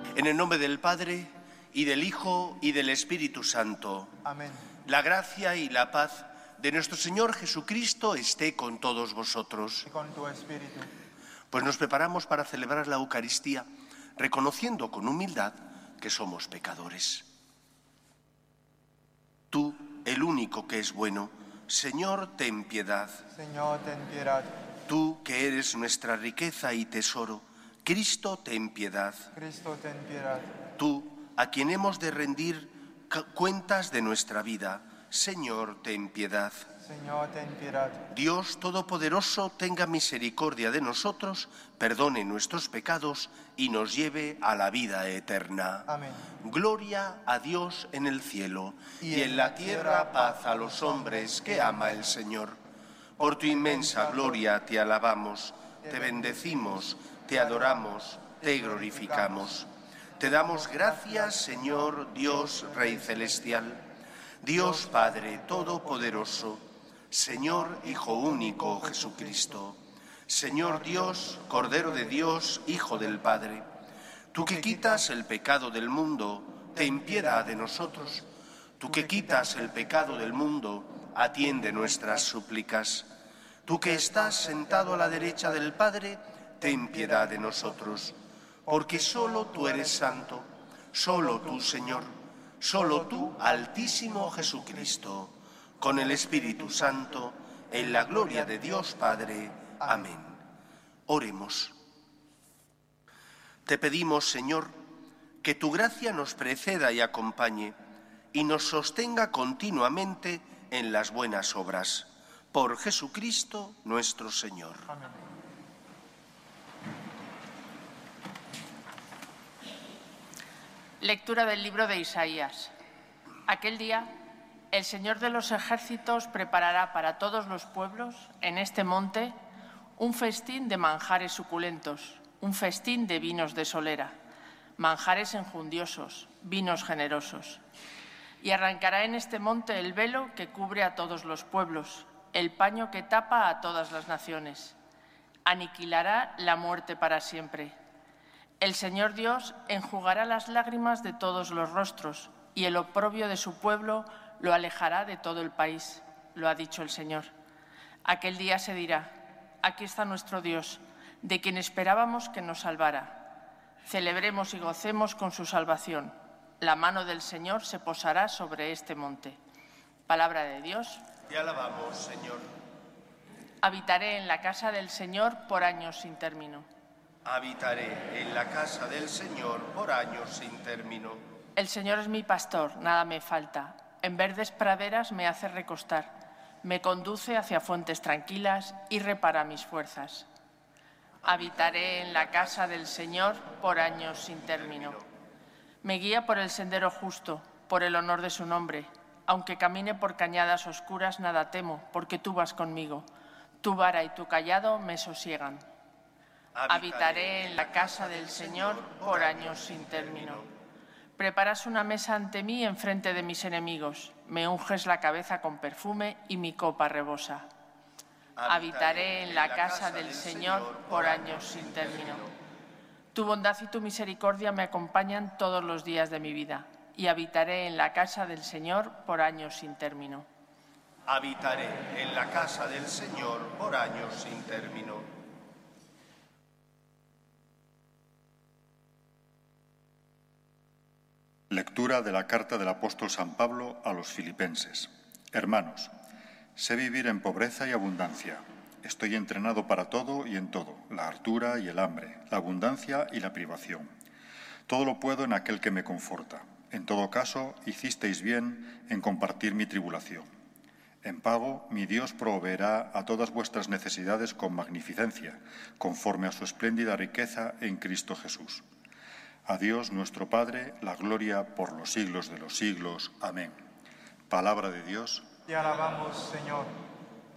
En el nombre del Padre, y del Hijo, y del Espíritu Santo. Amén. La gracia y la paz de nuestro Señor Jesucristo esté con todos vosotros. Y con tu espíritu. Pues nos preparamos para celebrar la Eucaristía, reconociendo con humildad que somos pecadores. Tú, el único que es bueno, Señor, ten piedad. Señor, ten piedad. Tú, que eres nuestra riqueza y tesoro, Cristo, ten piedad. Cristo, ten piedad. Tú, a quien hemos de rendir cuentas de nuestra vida, Señor, ten piedad. Señor, ten piedad. Dios Todopoderoso, tenga misericordia de nosotros, perdone nuestros pecados y nos lleve a la vida eterna. Amén. Gloria a Dios en el cielo y en la tierra paz a los hombres que ama el Señor. Por tu inmensa gloria te alabamos, te bendecimos, te adoramos, te glorificamos. Te damos gracias, Señor Dios Rey Celestial, Dios Padre Todopoderoso, Señor Hijo único Jesucristo, Señor Dios, Cordero de Dios, Hijo del Padre. Tú que quitas el pecado del mundo, ten piedad de nosotros. Tú que quitas el pecado del mundo, atiende nuestras súplicas. Tú que estás sentado a la derecha del Padre, ten piedad de nosotros. Porque solo tú eres santo, solo tú, Señor, solo tú, Altísimo Jesucristo, con el Espíritu Santo, en la gloria de Dios Padre. Amén. Oremos. Te pedimos, Señor, que tu gracia nos preceda y acompañe y nos sostenga continuamente en las buenas obras. Por Jesucristo nuestro Señor. Amén. Lectura del libro de Isaías. Aquel día, el Señor de los ejércitos preparará para todos los pueblos, en este monte, un festín de manjares suculentos, un festín de vinos de solera, manjares enjundiosos, vinos generosos. Y arrancará en este monte el velo que cubre a todos los pueblos, el paño que tapa a todas las naciones. Aniquilará la muerte para siempre. El Señor Dios enjugará las lágrimas de todos los rostros y el oprobio de su pueblo lo alejará de todo el país, lo ha dicho el Señor. Aquel día se dirá, aquí está nuestro Dios, de quien esperábamos que nos salvara. Celebremos y gocemos con su salvación. La mano del Señor se posará sobre este monte. Palabra de Dios. Te alabamos, Señor. Habitaré en la casa del Señor por años sin término. Habitaré en la casa del Señor por años sin término. El Señor es mi pastor, nada me falta. En verdes praderas me hace recostar. Me conduce hacia fuentes tranquilas y repara mis fuerzas. Habitaré en la casa del Señor por años sin término. Me guía por el sendero justo, por el honor de su nombre. Aunque camine por cañadas oscuras, nada temo, porque tú vas conmigo. Tu vara y tu cayado me sosiegan. Habitaré en la casa del Señor por años sin término. Preparas una mesa ante mí enfrente de mis enemigos. Me unges la cabeza con perfume y mi copa rebosa. Habitaré en la casa del Señor por años sin término. Tu bondad y tu misericordia me acompañan todos los días de mi vida y habitaré en la casa del Señor por años sin término. Habitaré en la casa del Señor por años sin término. Lectura de la carta del apóstol San Pablo a los Filipenses. Hermanos, sé vivir en pobreza y abundancia. Estoy entrenado para todo y en todo, la hartura y el hambre, la abundancia y la privación. Todo lo puedo en aquel que me conforta. En todo caso, hicisteis bien en compartir mi tribulación. En pago, mi Dios proveerá a todas vuestras necesidades con magnificencia, conforme a su espléndida riqueza en Cristo Jesús. A Dios nuestro Padre, la gloria por los siglos de los siglos. Amén. Palabra de Dios. Te alabamos, Señor.